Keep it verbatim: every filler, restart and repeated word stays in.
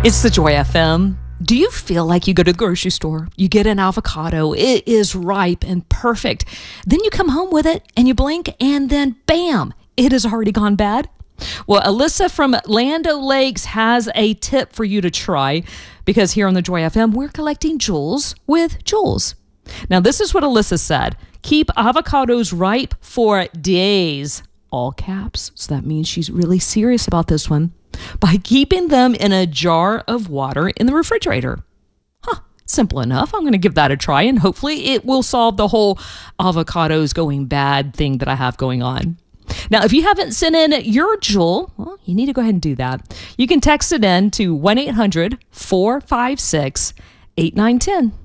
It's the Joy F M. Do you feel like you go to the grocery store, you get an avocado, it is ripe and perfect, then you come home with it and you blink and then bam, it has already gone bad? Well, Alyssa from Land O'Lakes has a tip for you to try, because here on the Joy F M, we're collecting jewels with Jules. Now, this is what Alyssa said. Keep avocados ripe for days. All caps. So that means she's really serious about this one. By keeping them in a jar of water in the refrigerator. Huh, simple enough. I'm going to give that a try, and hopefully it will solve the whole avocados going bad thing that I have going on. Now, if you haven't sent in your jewel, well, you need to go ahead and do that. You can text it in to one eight hundred four five six eight nine one zero.